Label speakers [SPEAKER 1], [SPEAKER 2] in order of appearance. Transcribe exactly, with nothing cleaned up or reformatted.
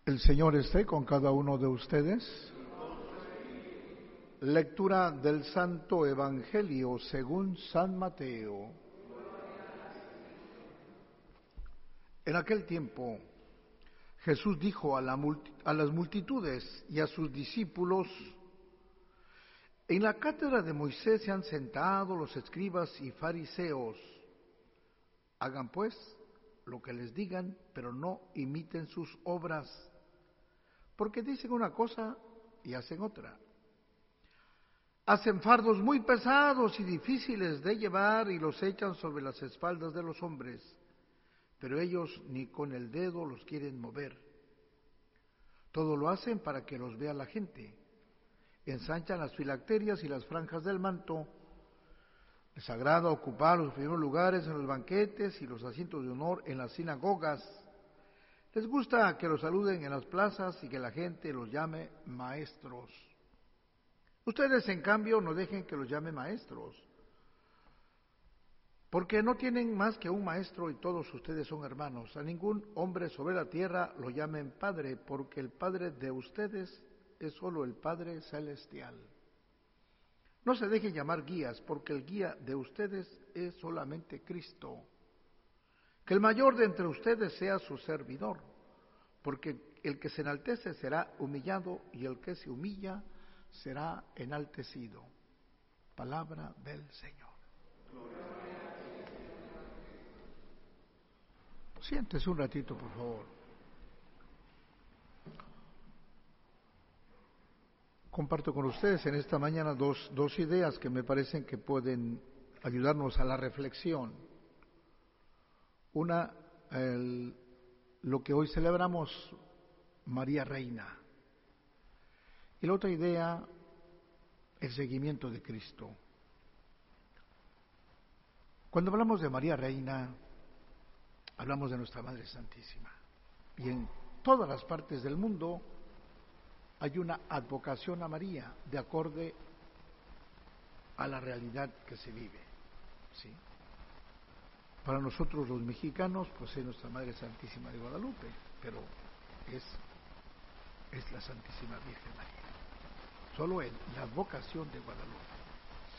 [SPEAKER 1] El Señor esté con cada uno de ustedes. Lectura del Santo Evangelio según San Mateo. En aquel tiempo, Jesús dijo a, la multi- a las multitudes y a sus discípulos: en la cátedra de Moisés se han sentado los escribas y fariseos. Hagan pues lo que les digan, pero no imiten sus obras, porque dicen una cosa y hacen otra. Hacen fardos muy pesados y difíciles de llevar y los echan sobre las espaldas de los hombres, pero ellos ni con el dedo los quieren mover. Todo lo hacen para que los vea la gente. Ensanchan las filacterias y las franjas del manto. Les agrada ocupar los primeros lugares en los banquetes y los asientos de honor en las sinagogas. Les gusta que los saluden en las plazas y que la gente los llame maestros. Ustedes, en cambio, no dejen que los llame maestros, porque no tienen más que un maestro y todos ustedes son hermanos. A ningún hombre sobre la tierra lo llamen Padre, porque el Padre de ustedes es solo el Padre celestial. No se dejen llamar guías, porque el guía de ustedes es solamente Cristo. Que el mayor de entre ustedes sea su servidor, porque el que se enaltece será humillado y el que se humilla será enaltecido. Palabra del Señor. Siéntese un ratito, por favor. Comparto con ustedes en esta mañana dos, dos ideas que me parecen que pueden ayudarnos a la reflexión. Una, el, lo que hoy celebramos, María Reina. Y la otra idea, el seguimiento de Cristo. Cuando hablamos de María Reina, hablamos de nuestra Madre Santísima. Y en todas las partes del mundo hay una advocación a María, de acorde a la realidad que se vive. ¿Sí? Para nosotros los mexicanos, pues es nuestra Madre Santísima de Guadalupe, pero es, es la Santísima Virgen María. Solo en la advocación de Guadalupe.